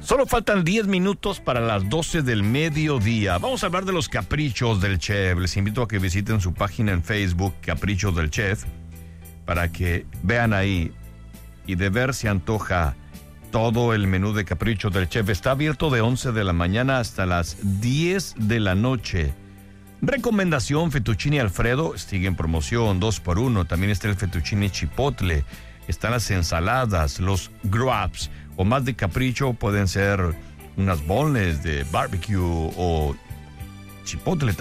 Solo faltan 10 minutos para las 12 del mediodía. Vamos a hablar de los caprichos del chef. Les invito a que visiten su página en Facebook, Caprichos del Chef, para que vean ahí y de ver se antoja todo el menú de Caprichos del Chef. Está abierto de 11 de la mañana hasta las 10 de la noche. Recomendación, fettuccine Alfredo, sigue en promoción, 2x1. También está el fettuccine chipotle. Están las ensaladas, los grubs, o más de capricho pueden ser unas boneless de barbecue o chipotle